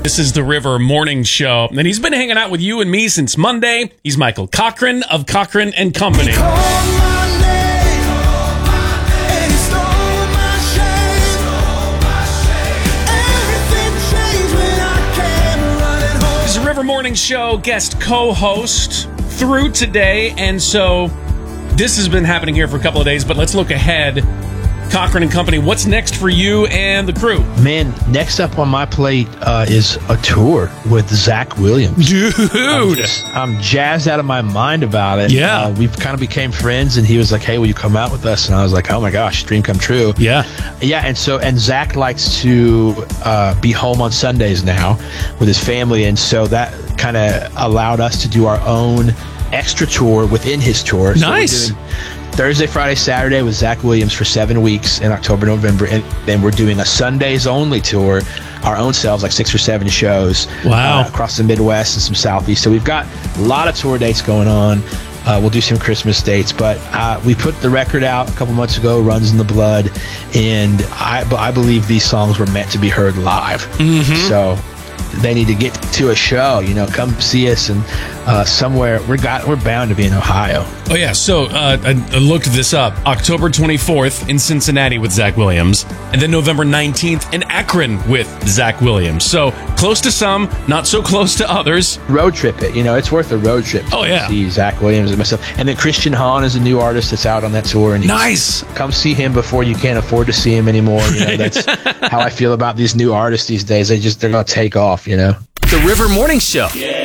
This is the River Morning Show, and he's been hanging out with you and me since Monday. He's Michael Cochran of Cochran and Company. This is the River Morning Show guest co-host through today, and so this has been happening here for a couple of days, but let's look ahead. Cochran and Company, what's next for you and the crew? Man, next up on my plate is a tour with Zach Williams. Dude! I'm jazzed out of my mind about it. Yeah. We kind of became friends, and he was like, hey, will you come out with us? And I was like, oh my gosh, dream come true. Yeah. Yeah, and Zach likes to be home on Sundays now with his family, and so that kind of allowed us to do our own extra tour within his tour. Nice. So we're doing Thursday, Friday, Saturday with Zach Williams for 7 weeks in October, November, and then we're doing a Sundays only tour, our own selves, like 6 or 7 shows. Wow. Across the Midwest and some Southeast. So we've got a lot of tour dates going on. We'll do some Christmas dates, but we put the record out a couple months ago, Runs in the Blood, and I believe these songs were meant to be heard live. Mm-hmm. So they need to get to a show, come see us, and somewhere we're bound to be in Ohio. Oh yeah, so I looked this up. October 24th in Cincinnati with Zach Williams, and then November 19th in Akron with Zach Williams. So close to some, not so close to others. Road trip it, it's worth a road trip. Oh yeah, see Zach Williams and myself, and then Christian Hahn is a new artist that's out on that tour. And nice. Come see him before you can't afford to see him anymore. That's how I feel about these new artists these days. They're gonna take off. The River Morning Show. Yeah.